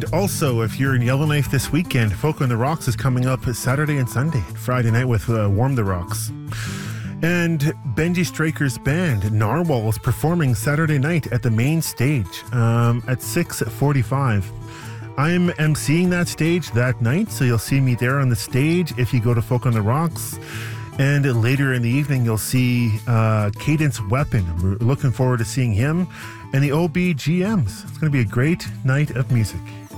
also, if you're in Yellowknife this weekend, Folk on the Rocks is coming up Saturday and Sunday. Friday night with Warm the Rocks. And Benji Straker's band, Narwhal, is performing Saturday night at the main stage at 6:45. I'm emceeing that stage that night, so you'll see me there on the stage if you go to Folk on the Rocks. And later in the evening, you'll see Cadence Weapon. We're looking forward to seeing him and the OBGMs. It's going to be a great night of music.